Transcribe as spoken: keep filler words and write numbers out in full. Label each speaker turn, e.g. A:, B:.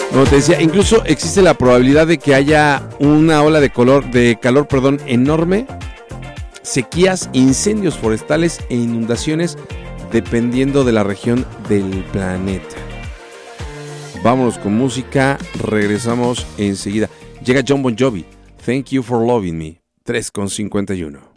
A: Como te decía, incluso existe la probabilidad de que haya una ola de, color, de calor perdón, enorme, sequías, incendios forestales e inundaciones dependiendo de la región del planeta. Vámonos con música, regresamos enseguida. Llega Jon Bon Jovi, Thank You for Loving Me, tres con cincuenta y uno.